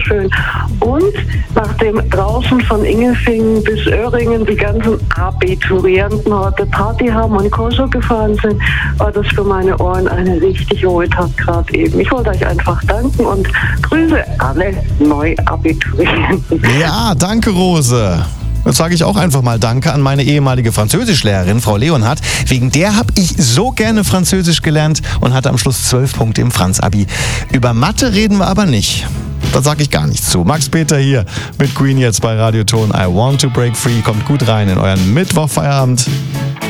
schön. Und nachdem draußen von Ingelfingen bis Öhringen die ganzen Abiturienten heute Party haben und Corso gefahren sind, war das für meine Ohren eine richtig Wohltat gerade eben. Ich wollte euch einfach danken und grüße alle Neuabiturienten. Ja, danke, Rose. Jetzt sage ich auch einfach mal Danke an meine ehemalige Französischlehrerin, Frau Leonhardt. Wegen der habe ich so gerne Französisch gelernt und hatte am Schluss 12 Punkte im Franz-Abi. Über Mathe reden wir aber nicht. Da sage ich gar nichts zu. Max Peter hier mit Queen jetzt bei Radio Ton. I Want to Break Free. Kommt gut rein in euren Mittwochfeierabend.